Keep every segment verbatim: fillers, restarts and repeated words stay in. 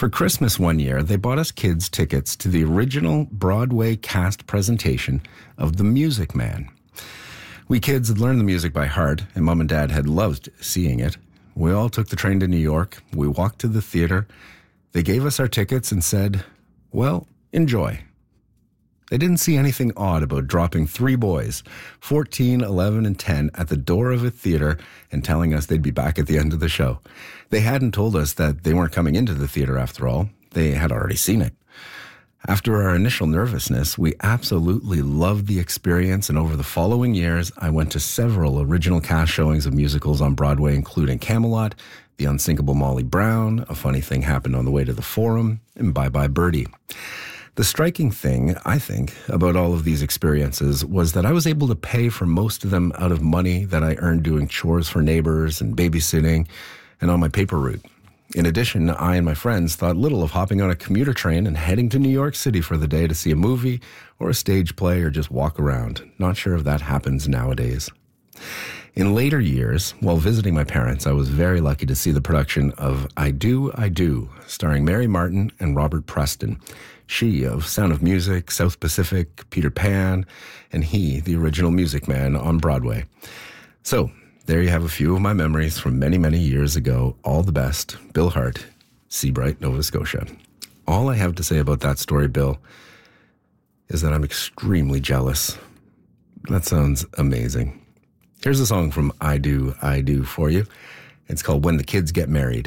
For Christmas one year, they bought us kids tickets to the original Broadway cast presentation of The Music Man. We kids had learned the music by heart, and Mom and Dad had loved seeing it. We all took the train to New York. We walked to the theater. They gave us our tickets and said, well, enjoy. They didn't see anything odd about dropping three boys, fourteen, eleven, and ten, at the door of a theater and telling us they'd be back at the end of the show. They hadn't told us that they weren't coming into the theater after all. They had already seen it. After our initial nervousness, we absolutely loved the experience, and over the following years, I went to several original cast showings of musicals on Broadway, including Camelot, The Unsinkable Molly Brown, A Funny Thing Happened on the Way to the Forum, and Bye Bye Birdie. The striking thing, I think, about all of these experiences was that I was able to pay for most of them out of money that I earned doing chores for neighbors and babysitting and on my paper route. In addition, I and my friends thought little of hopping on a commuter train and heading to New York City for the day to see a movie or a stage play or just walk around. Not sure if that happens nowadays. In later years, while visiting my parents, I was very lucky to see the production of I Do, I Do, starring Mary Martin and Robert Preston. She of Sound of Music, South Pacific, Peter Pan, and he, the original Music Man, on Broadway. So, there you have a few of my memories from many, many years ago. All the best, Bill Hart, Seabright, Nova Scotia. All I have to say about that story, Bill, is that I'm extremely jealous. That sounds amazing. Here's a song from I Do, I Do for you. It's called When the Kids Get Married.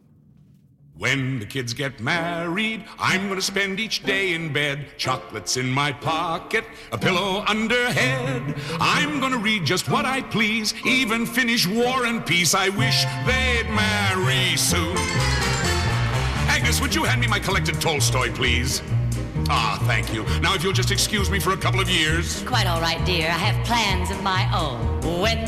When the kids get married, I'm gonna spend each day in bed. Chocolates in my pocket, a pillow under head. I'm gonna read just what I please, even finish War and Peace. I wish they'd marry soon. Agnes, would you hand me my collected Tolstoy, please? Ah, thank you. Now, if you'll just excuse me for a couple of years. Quite all right, dear. I have plans of my own. When